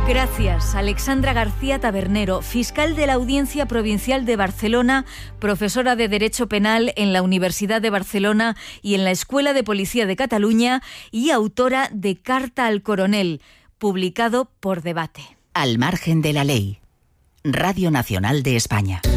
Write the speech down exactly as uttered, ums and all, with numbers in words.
Gracias, Alexandra García Tabernero, fiscal de la Audiencia Provincial de Barcelona, profesora de Derecho Penal en la Universidad de Barcelona y en la Escuela de Policía de Cataluña y autora de Carta al Coronel, publicado por Debate. Al margen de la ley. Radio Nacional de España.